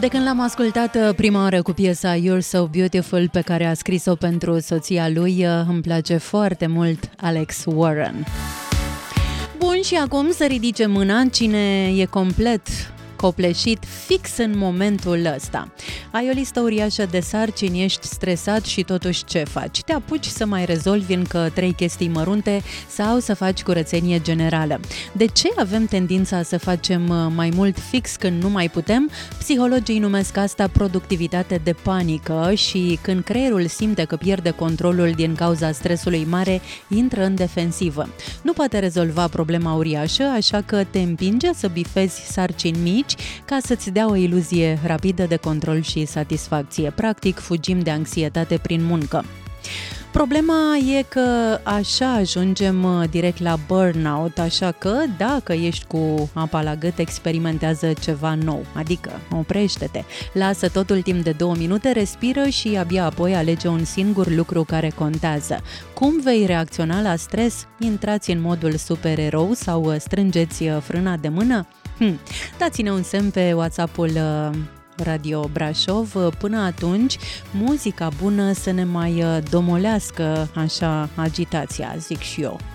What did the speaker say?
De când l-am ascultat prima oară cu piesa You're So Beautiful pe care a scris-o pentru soția lui, îmi place foarte mult Alex Warren. Bun, și acum să ridice mâna cine e complet copleșit fix în momentul ăsta. Ai o listă uriașă de sarcini, ești stresat și totuși ce faci? Te apuci să mai rezolvi încă 3 chestii mărunte sau să faci curățenie generală. De ce avem tendința să facem mai mult fix când nu mai putem? Psihologii numesc asta productivitate de panică și când creierul simte că pierde controlul din cauza stresului mare, intră în defensivă. Nu poate rezolva problema uriașă, așa că te împinge să bifezi sarcini mici ca să-ți dea o iluzie rapidă de control și satisfacție. Practic, fugim de anxietate prin muncă. Problema e că așa ajungem direct la burnout, așa că dacă ești cu apa la gât, experimentează ceva nou, adică oprește-te, lasă totul timp de 2 minute, respiră și abia apoi alege un singur lucru care contează. Cum vei reacționa la stres? Intrați în modul supererou sau strângeți frâna de mână? Dați-ne un semn pe WhatsApp-ul Radio Brașov. Până atunci, muzica bună să ne mai domolească așa agitația, zic și eu.